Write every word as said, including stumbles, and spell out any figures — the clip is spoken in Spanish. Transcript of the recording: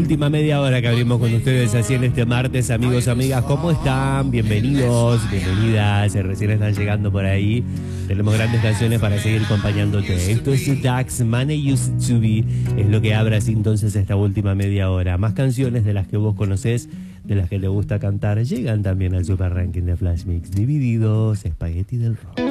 última media hora que abrimos con ustedes así en este martes, amigos, amigas, ¿cómo están? Bienvenidos, bienvenidas, recién están llegando por ahí. Tenemos grandes canciones para seguir acompañándote. Esto es Dax, Money Used to Be, es lo que abre así entonces esta última media hora. Más canciones de las que vos conocés, de las que te gusta cantar, llegan también al Super Ranking de Flash Mix. Divididos, Spaghetti del Rock.